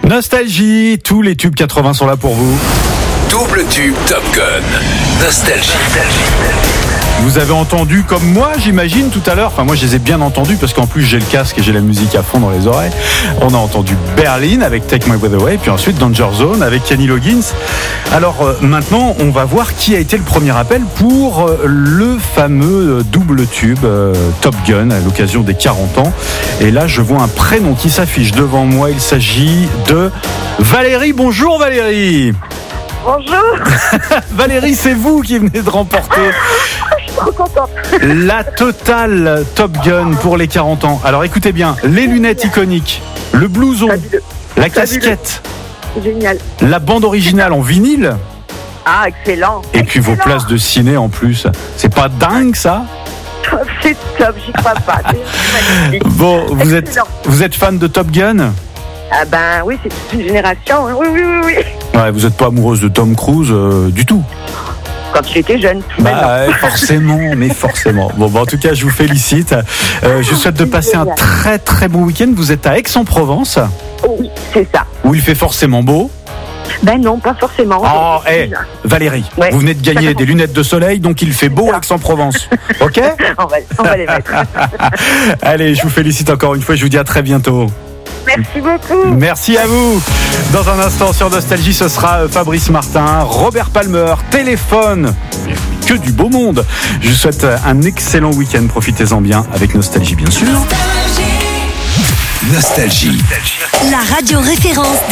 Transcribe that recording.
Nostalgie, tous les tubes 80 sont là pour vous. Double tube Top Gun. Nostalgie. Vous avez entendu comme moi, j'imagine, tout à l'heure. Enfin, moi, je les ai bien entendus parce qu'en plus, j'ai le casque et j'ai la musique à fond dans les oreilles. On a entendu Berlin avec Take My Breath Away, puis ensuite Danger Zone avec Kenny Loggins. Alors, maintenant, on va voir qui a été le premier appel pour le fameux double tube Top Gun à l'occasion des 40 ans. Et là, je vois un prénom qui s'affiche devant moi. Il s'agit de Valérie. Bonjour Valérie. Bonjour. Valérie, c'est vous qui venez de remporter Je suis trop contente. la totale Top Gun pour les 40 ans. Alors écoutez bien, les lunettes iconiques, le blouson, Fabuleux. la casquette, Génial. la bande originale en vinyle Ah, excellent. et puis vos places de ciné en plus. C'est pas dingue ça? C'est top, j'y crois pas. C'est magnifique. Bon, Excellent. vous êtes fan de Top Gun? Ah ben oui, c'est toute une génération. Oui. Ouais, vous n'êtes pas amoureuse de Tom Cruise du tout? Quand il était jeune. Bah, ouais, forcément. Bon, en tout cas, je vous félicite. Je vous souhaite de passer un très très bon week-end. Vous êtes à Aix-en-Provence, Oui, c'est ça. où il fait forcément beau. Ben non, pas forcément. Oh, Valérie, Ouais. vous venez de gagner des lunettes de soleil, donc il fait beau à Aix-en-Provence. Ok? On va les mettre. Allez, je vous félicite encore une fois. Je vous dis à très bientôt. Merci beaucoup. Merci à vous. Dans un instant sur Nostalgie, ce sera Fabrice Martin, Robert Palmer, Téléphone. Que du beau monde. Je vous souhaite un excellent week-end. Profitez-en bien avec Nostalgie, bien sûr. Nostalgie. La radio référence